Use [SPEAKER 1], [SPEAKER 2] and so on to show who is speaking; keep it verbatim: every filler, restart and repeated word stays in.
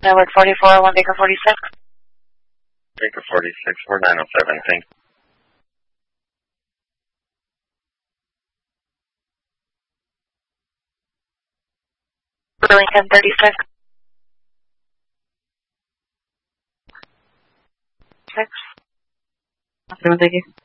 [SPEAKER 1] Network forty-four, one Baker forty-six.
[SPEAKER 2] Baker forty-six, four nine oh seven, thanks.
[SPEAKER 1] Burlington thirty-six. Six. Thank you.